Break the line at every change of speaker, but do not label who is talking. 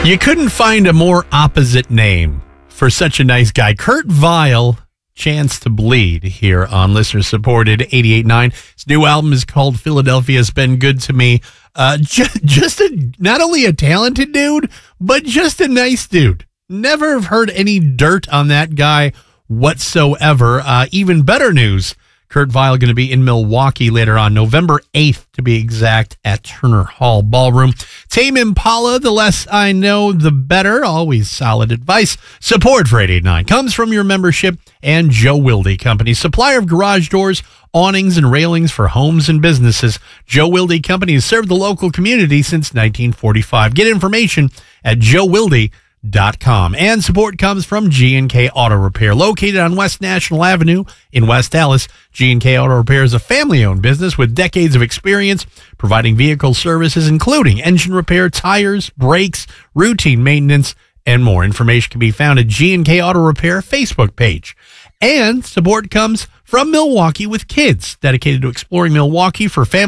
You couldn't find a more opposite name for such a nice guy. Kurt Vile, Chance to Bleed, here on listener-supported 88.9. His new album is called Philadelphia's Been Good to Me. Not only a talented dude, but just a nice dude. Never have heard any dirt on that guy whatsoever. Even better news, Kurt Vile going to be in Milwaukee later on, November 8th to be exact, at Turner Hall Ballroom. Tame Impala, the less I know, the better. Always solid advice. Support for 88.9 comes from your membership and Joe Wilde Company, supplier of garage doors, awnings, and railings for homes and businesses. Joe Wilde Company has served the local community since 1945. Get information at joewilde.com. And support comes from G&K Auto Repair, located on West National Avenue in West Dallas. G&K Auto Repair is a family-owned business with decades of experience providing vehicle services, including engine repair, tires, brakes, routine maintenance, and more. Information can be found at G&K Auto Repair Facebook page. And support comes from Milwaukee with Kids, dedicated to exploring Milwaukee for family